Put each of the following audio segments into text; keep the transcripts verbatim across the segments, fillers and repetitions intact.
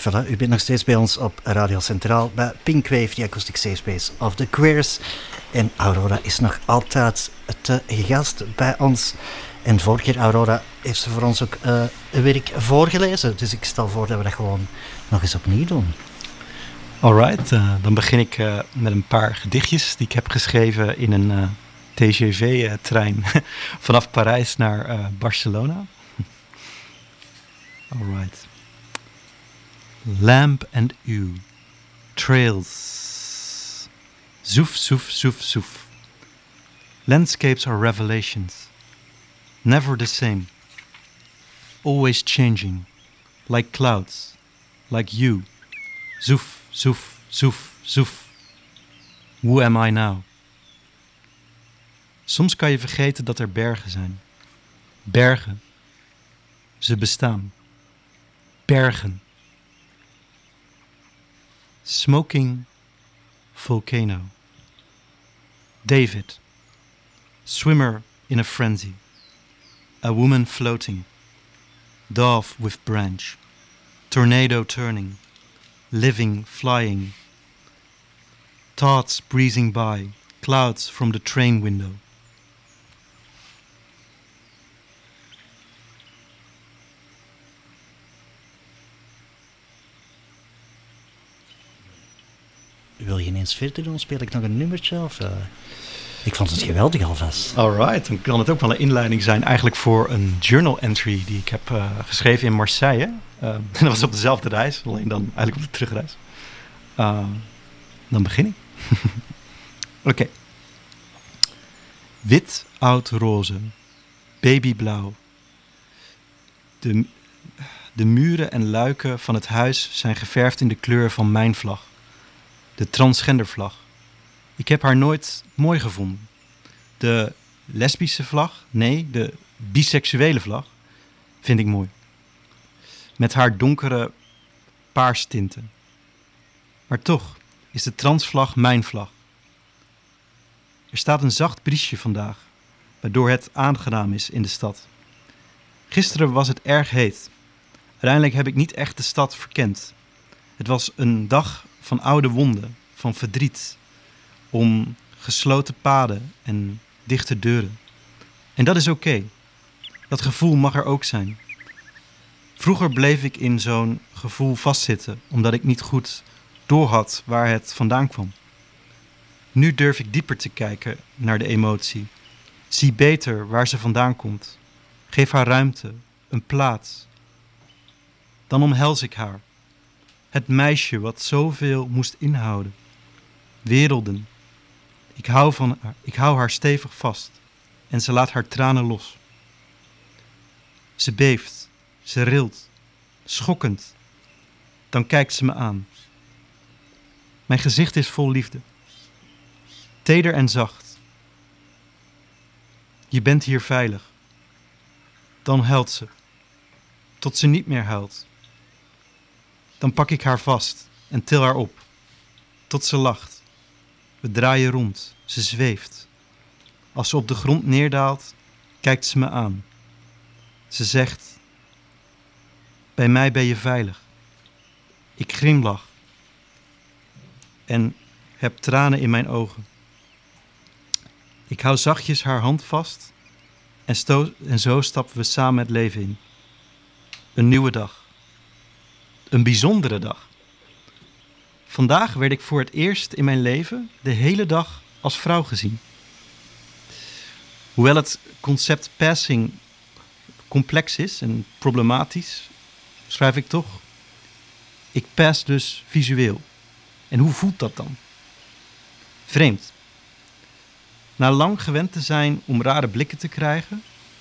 Voilà, u bent nog steeds bij ons op Radio Centraal bij Pinkwave, die Acoustic Safe Space of the Queers. En Aurora is nog altijd te gast bij ons. En vorige keer, Aurora, heeft ze voor ons ook uh, een werk voorgelezen. Dus ik stel voor dat we dat gewoon nog eens opnieuw doen. Alright, uh, dan begin ik uh, met een paar gedichtjes die ik heb geschreven in een uh, T G V-trein vanaf Parijs naar uh, Barcelona. Alright. Lamp and eau, trails, zoef, zoef, zoef, zoef. Landscapes are revelations, never the same, always changing, like clouds, like you. Zoef, zoef, zoef, zoef. Who am I now? Soms kan je vergeten dat er bergen zijn. Bergen. Ze bestaan. Bergen. Smoking volcano. David. Swimmer in a frenzy. A woman floating. Dove with branch. Tornado turning. Living, flying. Thoughts breezing by. Clouds from the train window. Wil je ineens verder doen? Speel ik nog een nummertje? Of, uh... Ik vond het geweldig alvast. Alright, dan kan het ook wel een inleiding zijn eigenlijk voor een journal entry die ik heb uh, geschreven in Marseille. Uh, dat was op dezelfde reis, alleen dan eigenlijk op de terugreis. Uh, dan begin ik. Oké. Okay. Wit, oud, roze. Babyblauw. De, de muren en luiken van het huis zijn geverfd in de kleur van mijn vlag. De transgendervlag. Ik heb haar nooit mooi gevonden. De lesbische vlag, nee, de biseksuele vlag, vind ik mooi. Met haar donkere paarstinten. Maar toch is de transvlag mijn vlag. Er staat een zacht briesje vandaag, waardoor het aangenaam is in de stad. Gisteren was het erg heet. Uiteindelijk heb ik niet echt de stad verkend. Het was een dag van oude wonden, van verdriet, om gesloten paden en dichte deuren. En dat is oké. Okay. Dat gevoel mag er ook zijn. Vroeger bleef ik in zo'n gevoel vastzitten, omdat ik niet goed doorhad waar het vandaan kwam. Nu durf ik dieper te kijken naar de emotie. Zie beter waar ze vandaan komt. Geef haar ruimte, een plaats. Dan omhels ik haar. Het meisje wat zoveel moest inhouden. Werelden. Ik hou van haar, ik hou haar stevig vast en ze laat haar tranen los. Ze beeft, ze rilt, schokkend. Dan kijkt ze me aan. Mijn gezicht is vol liefde. Teder en zacht. Je bent hier veilig. Dan huilt ze, tot ze niet meer huilt. Dan pak ik haar vast en til haar op, tot ze lacht. We draaien rond, ze zweeft. Als ze op de grond neerdaalt, kijkt ze me aan. Ze zegt, bij mij ben je veilig. Ik grimlach en heb tranen in mijn ogen. Ik hou zachtjes haar hand vast en, sto- en zo stappen we samen het leven in. Een nieuwe dag. Een bijzondere dag. Vandaag werd ik voor het eerst in mijn leven de hele dag als vrouw gezien. Hoewel het concept passing complex is en problematisch, schrijf ik toch, ik pass dus visueel. En hoe voelt dat dan? Vreemd. Na lang gewend te zijn om rare blikken te krijgen,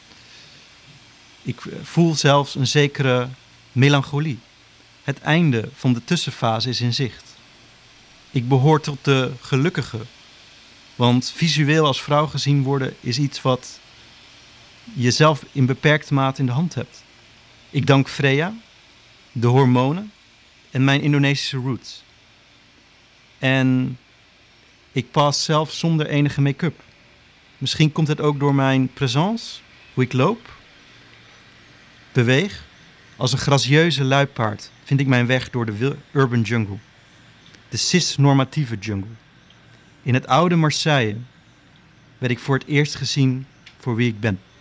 ik voel zelfs een zekere melancholie. Het einde van de tussenfase is in zicht. Ik behoor tot de gelukkigen, want visueel als vrouw gezien worden is iets wat je zelf in beperkte mate in de hand hebt. Ik dank Freya, de hormonen en mijn Indonesische roots. En ik pas zelf zonder enige make-up. Misschien komt het ook door mijn présence, hoe ik loop, beweeg, Als een gracieuze luipaard vind ik mijn weg door de wil- urban jungle. De cis-normatieve jungle. In het oude Marseille werd ik voor het eerst gezien voor wie ik ben.